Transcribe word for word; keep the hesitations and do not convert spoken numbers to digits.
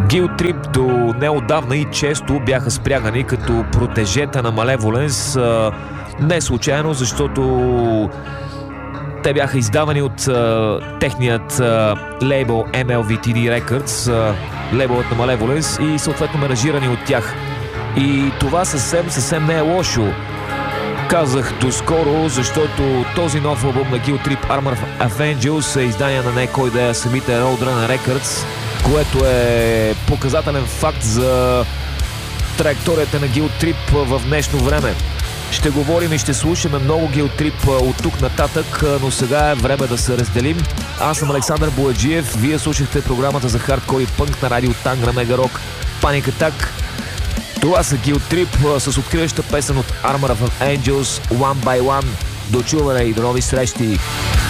Guilt Trip до неотдавна и често бяха спрягани като протежета на Malevolence. Не случайно, защото те бяха издавани от uh, техният uh, лейбъл Ем Ел Ви Ти Ди Records, uh, лейбълът на Malevolence, и съответно менажирани от тях. И това съвсем, съвсем не е лошо. Казах доскоро, защото този нов албум на Guilt Trip, Armor of Angels, е издание на не кой да е самите Roadrunner Records, което е показателен факт за траекторията на Guilt Trip в днешно време. Ще говорим и ще слушаме много Guilt Trip от тук нататък, но сега е време да се разделим. Аз съм Александър Бояджиев, вие слушахте програмата за хардкор и пънк на радио Тангра Мега Рок Panic Attack. Това са Guilt Trip с откриваща песен от Armor of Angels One by One. До чуване и до нови срещи!